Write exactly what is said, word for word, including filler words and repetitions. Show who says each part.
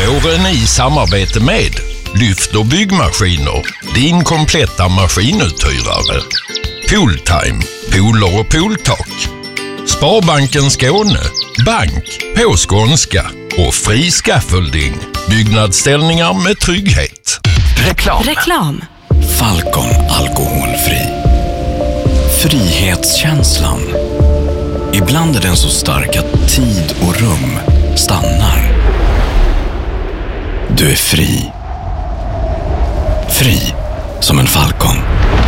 Speaker 1: Våren i samarbete med Lyft och byggmaskiner, din kompletta maskinuthyrare. Pooltime, pooler och pooltak. Sparbanken Skåne, bank på skånska och Fri Scaffolding, byggnadsställningar med trygghet.
Speaker 2: Reklam.
Speaker 3: Reklam.
Speaker 2: Falcon alkoholfri. Frihetskänslan. Ibland är den så stark att tid och rum stannar. Du är fri. Fri som en falcon.